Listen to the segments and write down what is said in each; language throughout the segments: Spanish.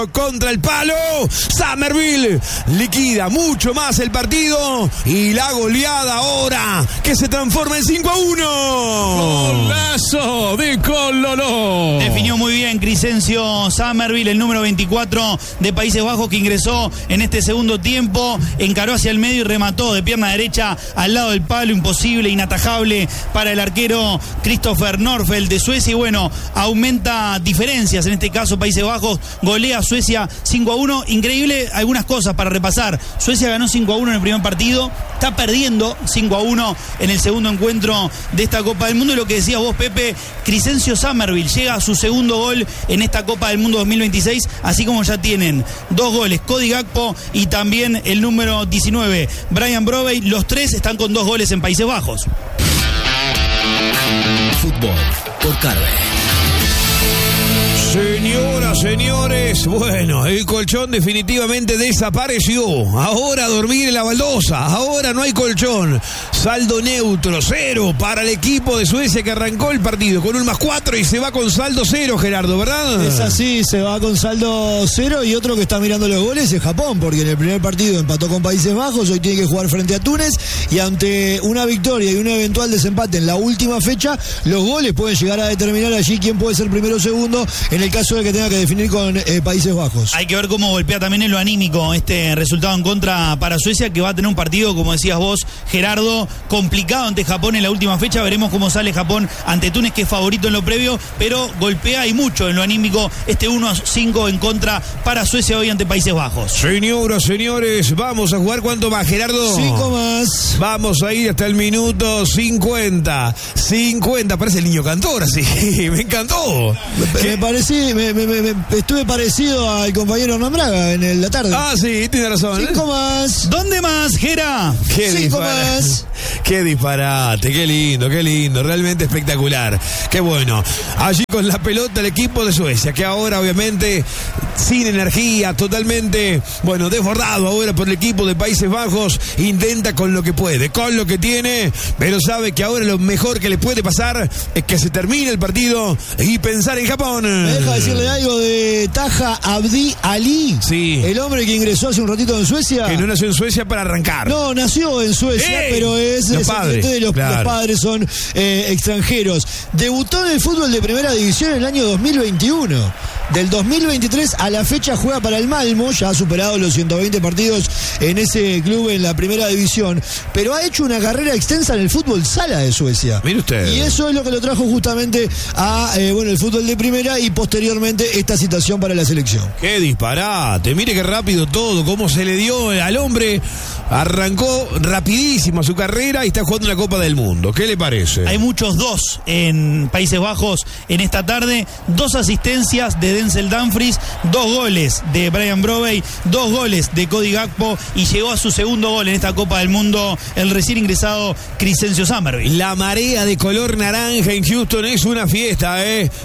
contra el palo. Summerville liquida mucho más el partido y la goleada ahora que se transforma en 5-1. Golazo de Cololó. Definió muy bien Crescencio Summerville, el número 24 de Países Bajos, que ingresó en este segundo tiempo, encaró hacia el medio y remató de pierna derecha al lado del palo. Imposible, inatajable para el arquero Christopher Norfelt de Suecia. Y bueno, aumenta diferencias. En este caso Países Bajos golea a Suecia 5-1. Increíble, algunas cosas para repasar. Suecia ganó 5-1 en el primer partido, está perdiendo 5-1 en el segundo encuentro de esta Copa del Mundo. Y lo que decías vos, Pepe, Crescencio Summerville llega a su segundo gol en esta Copa del Mundo 2026, así como ya tienen 2 goles Cody Gakpo y también el número 19 Bryan Brobey. Los 3 están con 2 goles en Países Bajos. Fútbol por Carve. Señoras, señores, bueno, el colchón definitivamente desapareció. Ahora a dormir en la baldosa, ahora no hay colchón. Saldo neutro, 0 para el equipo de Suecia, que arrancó el partido con un +4 y se va con saldo 0, Gerardo, ¿verdad? Es así, se va con saldo 0. Y otro que está mirando los goles es Japón, porque en el primer partido empató con Países Bajos, hoy tiene que jugar frente a Túnez, y ante una victoria y un eventual desempate en la última fecha, los goles pueden llegar a determinar allí quién puede ser primero o segundo en el caso de que tenga que definir con Países Bajos. Hay que ver cómo golpea también en lo anímico este resultado en contra para Suecia, que va a tener un partido, como decías vos, Gerardo, complicado ante Japón en la última fecha. Veremos cómo sale Japón ante Túnez, que es favorito en lo previo, pero golpea y mucho en lo anímico este 1-5 en contra para Suecia hoy ante Países Bajos. Señoras, señores, vamos a jugar ¿cuánto más, Gerardo? 5 más. Vamos a ir hasta el minuto 50. 50, parece el niño cantor, así. Me encantó. Me parecí, estuve parecido al compañero Hernán Braga en la tarde. Ah, sí, tiene razón. 5 más. ¿Dónde más, Gera? 5 más. Qué disparate, qué lindo, realmente espectacular. Qué bueno. Allí con la pelota el equipo de Suecia, que ahora obviamente sin energía, totalmente, bueno, desbordado ahora por el equipo de Países Bajos, intenta con lo que puede, con lo que tiene, pero sabe que ahora lo mejor que le puede pasar es que se termine el partido y pensar en Japón. Me deja decirle algo de Taha Abdi Ali, sí, el hombre que ingresó hace un ratito en Suecia. Que no nació en Suecia para arrancar. No, nació en Suecia, pero es los padres, los padres son extranjeros. Debutó en el fútbol de primera división en el año 2021. Del 2023 a la fecha juega para el Malmo, ya ha superado los 120 partidos en ese club en la primera división, pero ha hecho una carrera extensa en el fútbol sala de Suecia. Mire usted. Y eso es lo que lo trajo justamente a el fútbol de primera y posteriormente esta situación para la selección. Qué disparate, mire qué rápido todo, cómo se le dio al hombre. Arrancó rapidísimo su carrera y está jugando la Copa del Mundo. ¿Qué le parece? Hay muchos 2 en Países Bajos en esta tarde. 2 asistencias de Denzel Dumfries, 2 goles de Bryan Brobey, 2 goles de Cody Gakpo, y llegó a su segundo gol en esta Copa del Mundo el recién ingresado Crescencio Summerville. La marea de color naranja en Houston es una fiesta,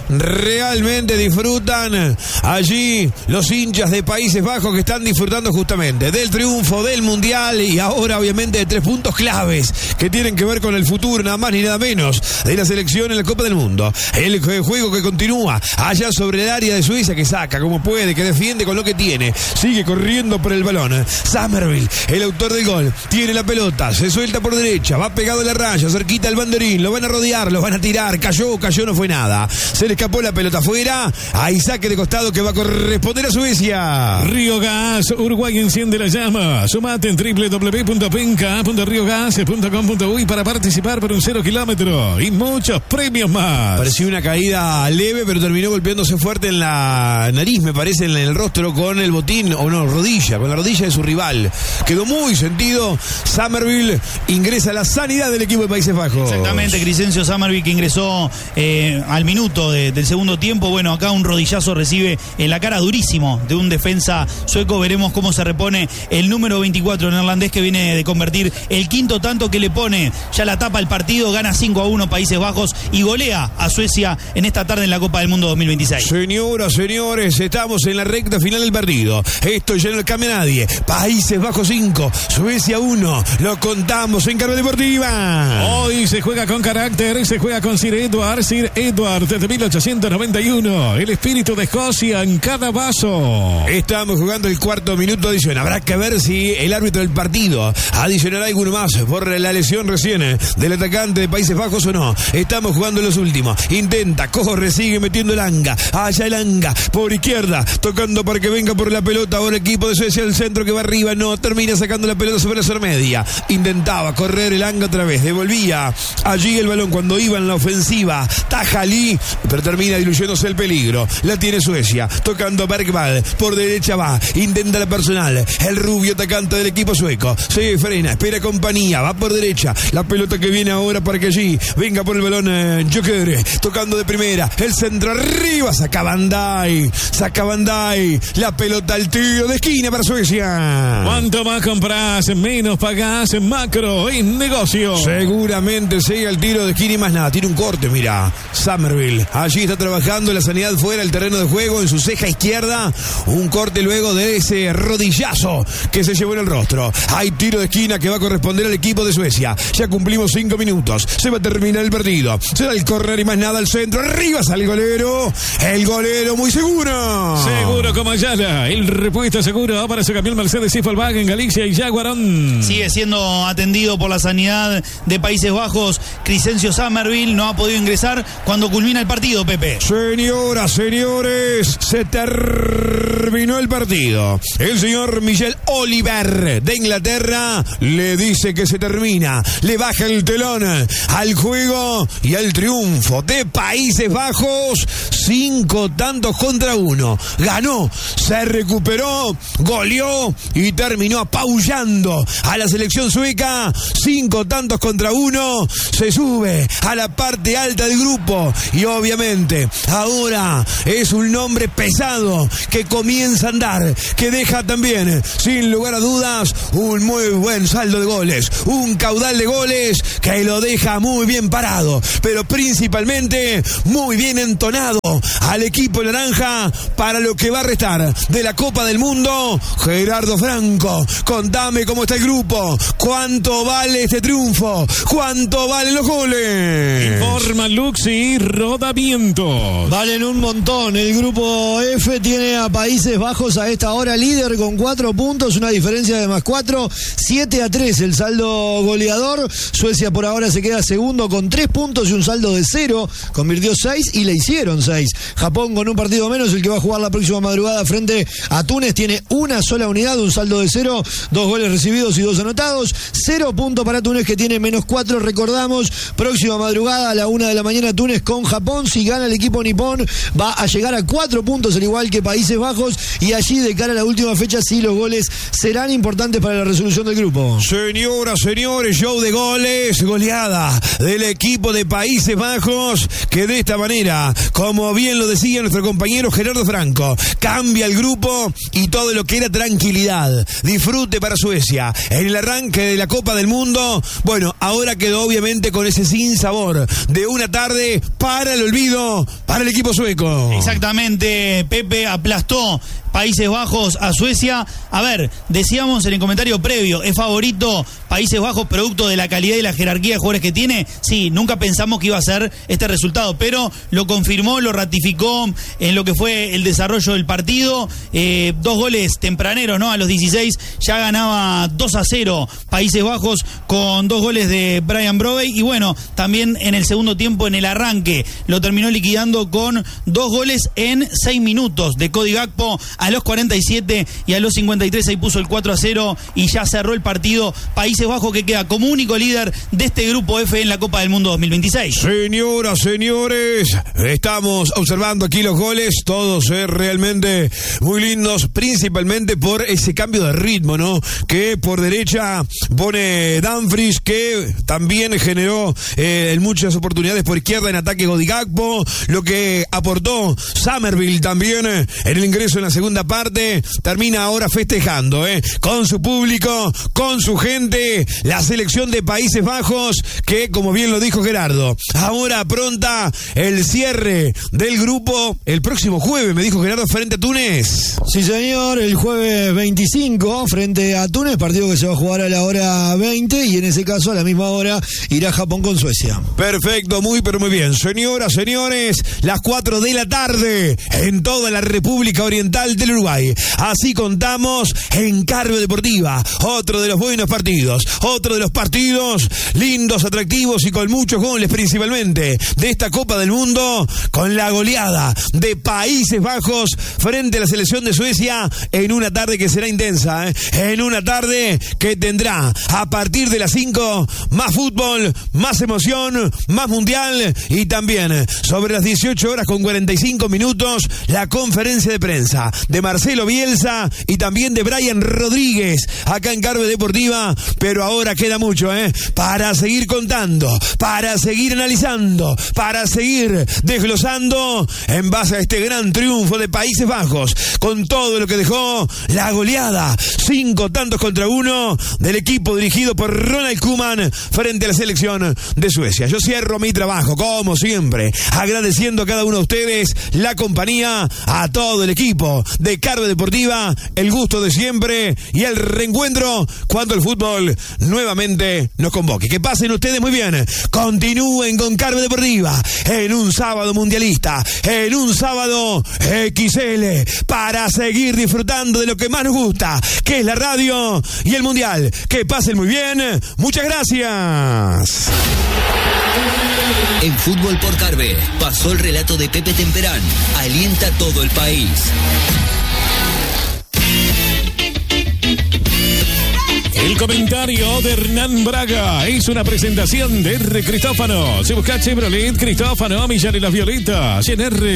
realmente disfrutan allí los hinchas de Países Bajos, que están disfrutando justamente del triunfo del Mundial y ahora obviamente de 3 puntos claves que tienen que ver con el futuro, nada más ni nada menos, de la selección en la Copa del Mundo. El juego que continúa allá sobre el área de Suiza, que saca como puede, que defiende con lo que tiene, sigue corriendo por el balón. Summerville, el autor del gol, tiene la pelota, se suelta por derecha, va pegado a la raya, cerquita al banderín, lo van a rodear, lo van a tirar, cayó, no fue nada, se le escapó la pelota afuera, hay saque de costado que va a corresponder a Suecia. Río Gas, Uruguay enciende la llama. Sumate en www.penca.riogas.com.uy para participar por un 0 kilómetro y muchos premios más. Pareció una caída leve, pero terminó golpeándose fuerte en la nariz, me parece, en el rostro con el botín, o no, rodilla, con la rodilla de su rival. Quedó muy sentido. Summerville ingresa a la sanidad del equipo de Países Bajos. Exactamente, Crescencio Summerville, que ingresó al minuto del segundo tiempo. Bueno, acá un rodillazo recibe en la cara durísimo de un defensa sueco. Veremos cómo se repone el número 24 neerlandés, que viene de convertir el quinto tanto que le pone ya la tapa al partido. Gana 5-1 Países Bajos y golea a Suecia en esta tarde en la Copa del Mundo 2026. Señoras, señores, estamos en la recta final del partido. Esto ya no le cambia a nadie. Países Bajos 5, Suecia 1. Lo contamos en Carve Deportiva. Hoy se juega con carácter, se juega con Sir Edward desde 1891. el espíritu de Escocia en cada vaso. Estamos jugando el cuarto minuto adicional. Habrá que ver si el árbitro del partido adicionará alguno más por la lesión recién del atacante de Países Bajos o no. Estamos jugando los últimos. Intenta, corre, sigue metiendo el Anga. Allá el Anga por izquierda, tocando para que venga por la pelota. Ahora el equipo de Suecia, el centro que va arriba. No, termina sacando la pelota sobre la zona media. Intentaba correr el Anga otra vez. Devolvía allí el balón cuando iba en la ofensiva. Tajalí, pero termina diluyéndose el peligro. La tiene Suecia, tocando Bergvall. Por derecha va, intenta la personal. El rubio atacante del equipo sueco. Se frena, espera compañía, va por derecha. La pelota que viene ahora para que allí venga por el balón Joker, tocando de primera. El centro arriba, saca Bandai. La pelota al tiro de esquina para Suecia. ¿Cuánto más compras? Menos pagás en Macro, en negocio. Seguramente sigue el tiro de esquina y más nada. Tiene un corte, mira. Summerville. Allí está trabajando la sanidad fuera del terreno de juego en su ceja izquierda. Un corte luego de ese rodillazo que se llevó en el rostro. Hay tiro de esquina que va a corresponder al equipo de Suecia. Ya cumplimos 5 minutos. Se va a terminar el partido. Será el correr y más nada al centro. Arriba sale el golero. El golero muy seguro. Seguro como Ayala. El repuesto seguro para su camión Mercedes y Volkswagen, Galicia y Jaguarón. Sigue siendo atendido por la sanidad de Países Bajos. Crescencio Summerville no ha podido ingresar cuando culmina el partido, Pepe. Señoras, señores, se terminó el partido. El señor Michel Oliver de Inglaterra le dice que se termina. Le baja el telón al juego y al triunfo de Países Bajos. 5 tantos contra 1. Ganó, se recuperó, goleó y terminó apabullando a la selección sueca. 5 tantos contra 1. Se sube a la parte alta del grupo y obviamente ahora es un nombre pesado que comienza a andar, que deja también sin lugar a dudas un muy buen saldo de goles, un caudal de goles que lo deja muy bien parado, pero principalmente muy bien entonado al equipo naranja para lo que va a restar de la Copa del Mundo. Gerardo Franco, contame cómo está el grupo, cuánto vale este triunfo, cuánto valen los goles. Informa Luxi Rodamientos. Valen un montón. El grupo F tiene a Países Bajos a esta hora líder con 4 puntos, una diferencia de +4, 7-3 el saldo goleador. Suecia por ahora se queda segundo con 3 puntos y un saldo de 0, convirtió 6 y le hicieron 6. Japón con un partido menos, el que va a jugar la próxima madrugada frente a Túnez, tiene una sola unidad, un saldo de 0, 2 goles recibidos y 2 anotados. 0 puntos para Túnez, que tiene -4. Recordamos, próxima madrugada a la 1 de la mañana Túnez con Japón. Si gana el equipo nipón va a llegar a 4 puntos, al igual que Países Bajos, y allí de cara a la última fecha sí los goles serán importantes para la resolución del grupo. Señoras, señores, show de goles, goleada del equipo de Países Bajos, que de esta manera, como bien lo decía nuestro compañero Gerardo Franco, cambia el grupo y todo lo que era tranquilidad, disfrute para Suecia en el arranque de la Copa del Mundo. Bueno, ahora quedó obviamente con ese sinsabor de una tarde para el olvido para el equipo sueco. Exactamente, Pepe, aplastó Países Bajos a Suecia. A ver, decíamos en el comentario previo, ¿es favorito Países Bajos producto de la calidad y la jerarquía de jugadores que tiene? Sí, nunca pensamos que iba a ser este resultado, pero lo confirmó, lo ratificó en lo que fue el desarrollo del partido. 2 goles tempraneros, ¿no? A los 16 ya ganaba 2-0 Países Bajos con 2 goles de Brian Brobey, y bueno, también en el segundo tiempo, en el arranque, lo terminó liquidando con 2 goles en 6 minutos de Cody Gakpo. A los 47 y a los 53 ahí puso el 4-0 y ya cerró el partido. Países Bajos, que queda como único líder de este grupo F en la Copa del Mundo 2026. Señoras, señores, estamos observando aquí los goles, todos realmente muy lindos, principalmente por ese cambio de ritmo, ¿no? Que por derecha pone Dumfries, que también generó en muchas oportunidades por izquierda en ataque Cody Gakpo, lo que aportó Summerville también en el ingreso en la segunda segunda parte, termina ahora festejando, con su público, con su gente, la selección de Países Bajos, que como bien lo dijo Gerardo, ahora pronta el cierre del grupo el próximo jueves, me dijo Gerardo, frente a Túnez. Sí, señor, el jueves 25 frente a Túnez, partido que se va a jugar a la hora 20 y en ese caso a la misma hora irá Japón con Suecia. Perfecto, pero muy bien. Señoras, señores, las 4 de la tarde en toda la República Oriental del Uruguay. Así contamos en Carve Deportiva. Otro de los buenos partidos, otro de los partidos lindos, atractivos y con muchos goles principalmente de esta Copa del Mundo, con la goleada de Países Bajos frente a la selección de Suecia en una tarde que será intensa, en una tarde que tendrá a partir de las 5 más fútbol, más emoción, más mundial y también sobre las 18 horas con 45 minutos la conferencia de prensa de Marcelo Bielsa y también de Brian Rodríguez acá en Carve Deportiva, pero ahora queda mucho para seguir contando, para seguir analizando, para seguir desglosando en base a este gran triunfo de Países Bajos con todo lo que dejó la goleada 5-1 del equipo dirigido por Ronald Koeman frente a la selección de Suecia. Yo cierro mi trabajo como siempre agradeciendo a cada uno de ustedes la compañía, a todo el equipo de Carve Deportiva, el gusto de siempre y el reencuentro cuando el fútbol nuevamente nos convoque. Que pasen ustedes muy bien, continúen con Carve Deportiva en un sábado mundialista, en un sábado XL, para seguir disfrutando de lo que más nos gusta, que es la radio y el mundial. Que pasen muy bien, muchas gracias. En Fútbol por Carve pasó el relato de Pepe Temperán. Alienta todo el país. El comentario de Hernán Braga es una presentación de R. Cristófano. Si busca Chevrolet, Cristófano, Millán y las Violetas. Y en R.